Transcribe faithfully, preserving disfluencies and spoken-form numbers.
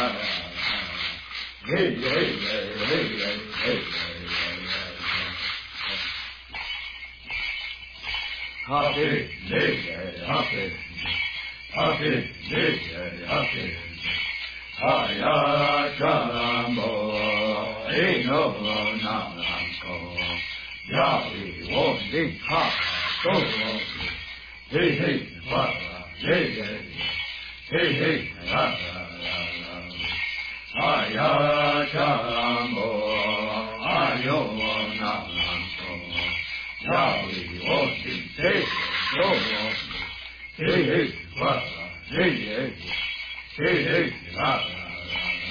hey, hey, hey, hey, happy, happy, happy, happy, Haya Shambo, Eno Namko, Yahi Wondi Ha, So, hey, hey, hey, hey, hey, hey, Haya Shambo, Ayo Namko, Yahi Wondi Hey, So, hey, hey, hey, hey, hey, hey,